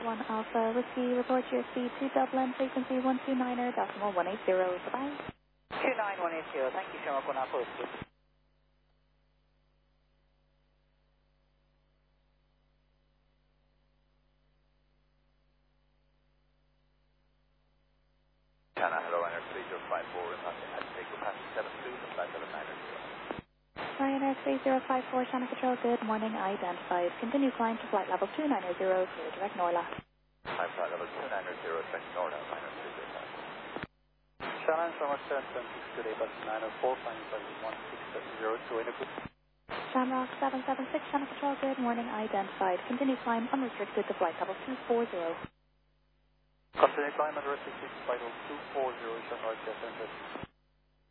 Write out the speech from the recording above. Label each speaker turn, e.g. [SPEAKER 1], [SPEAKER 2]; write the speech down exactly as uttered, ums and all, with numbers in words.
[SPEAKER 1] one Alpha Whiskey, report your speed to Dublin, frequency one two nine er decimal one eight zero. Bye-bye.
[SPEAKER 2] two nine one eight zero, thank you, Shamrock one Alpha Whiskey.
[SPEAKER 3] China, hello, Ryanair three zero five four, requesting head take capacity seven two from flight seven nine zero.
[SPEAKER 1] Ryanair three zero five four, Channel Control, good morning, identified. Continue climb to flight level two nine zero, clear direct Norla.
[SPEAKER 3] Climb flight level two nine zero, direct Norla, Ryanair three zero five four.
[SPEAKER 4] Challenge Shamrock seven seven six today, but nine oh four, flying flight one six seven zero to Input.
[SPEAKER 1] Shamrock seven seven six, Channel Control, good morning, identified. Continue climb unrestricted to flight level two four zero.
[SPEAKER 4] Continue climb unrestricted to flight level two four zero, Shamrock seven seven six.